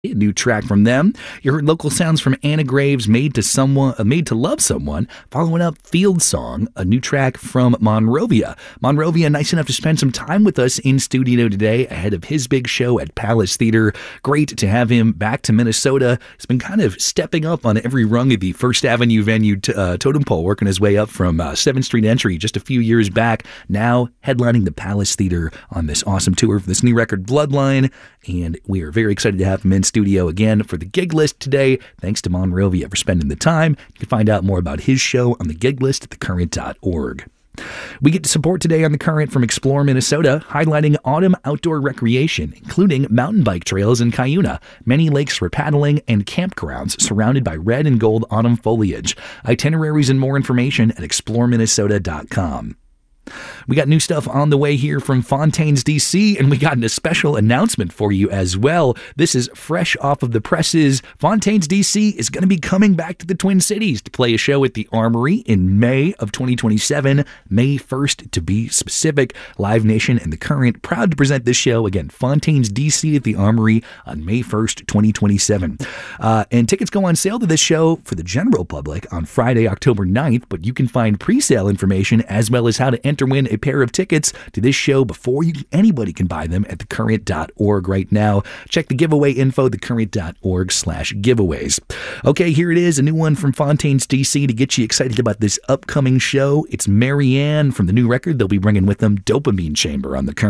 A new track from them. You heard local sounds from Anna Graves, Made to Love Someone. Following up, Field Song, a new track from Monrovia. Monrovia, nice enough to spend some time with us in studio today ahead of his big show at Palace Theater. Great to have him back to Minnesota. He's been kind of stepping up on every rung of the First Avenue venue totem pole, working his way up from 7th Street entry just a few years back. Now headlining the Palace Theater on this awesome tour for this new record, Bloodline. And we are very excited to have him in studio again for the gig list today. Thanks to Monrovia for spending the time. You can find out more about his show on the gig list at thecurrent.org. We get support today on The Current from Explore Minnesota, highlighting autumn outdoor recreation, including mountain bike trails in Cuyuna, many lakes for paddling, and campgrounds surrounded by red and gold autumn foliage. Itineraries and more information at exploreminnesota.com. We got new stuff on the way here from Fontaines, D.C., and we got a special announcement for you as well. This is fresh off of the presses. Fontaines, D.C. is going to be coming back to the Twin Cities to play a show at the Armory in May of 2027, May 1st to be specific. Live Nation and The Current proud to present this show, again, Fontaines, D.C. at the Armory on May 1st, 2027. And tickets go on sale to this show for the general public on Friday, October 9th, but you can find pre-sale information as well as how to enter win a pair of tickets to this show before anybody can buy them at thecurrent.org right now. Check the giveaway info, thecurrent.org/giveaways. Okay, here it is, a new one from Fontaines, D.C. to get you excited about this upcoming show. It's Marianne from the new record. They'll be bringing with them Dopamine Chamber on The Current.